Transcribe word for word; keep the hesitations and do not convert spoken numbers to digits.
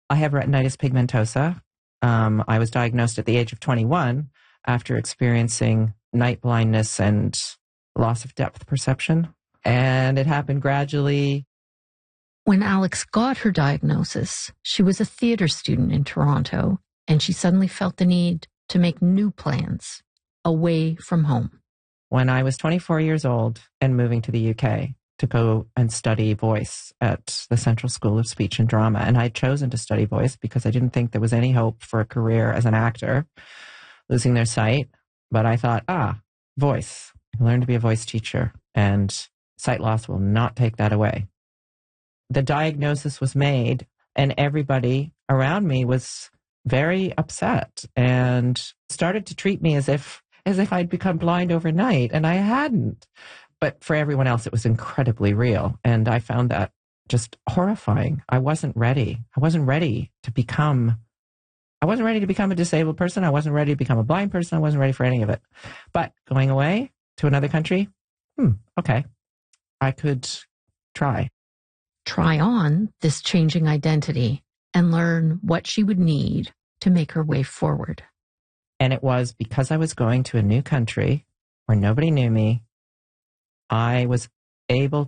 I have retinitis pigmentosa. Um, I was diagnosed at the age of twenty-one after experiencing night blindness and loss of depth perception. And it happened gradually. When Alex got her diagnosis, she was a theater student in Toronto, and she suddenly felt the need to make new plans away from home. When I was twenty-four years old and moving to the U K to go and study voice at the Central School of Speech and Drama. And I'd chosen to study voice because I didn't think there was any hope for a career as an actor, losing their sight. But I thought, ah, voice. I learned to be a voice teacher, and sight loss will not take that away. The diagnosis was made, and everybody around me was very upset and started to treat me as if as if I'd become blind overnight, and I hadn't. But for everyone else, it was incredibly real, and I found that just horrifying. I wasn't ready. I wasn't ready to become, I wasn't ready to become a disabled person. I wasn't ready to become a blind person. I wasn't ready for any of it. But going away to another country, hmm, okay, I could try. Try on this changing identity and learn what she would need to make her way forward. And it was because I was going to a new country where nobody knew me, I was able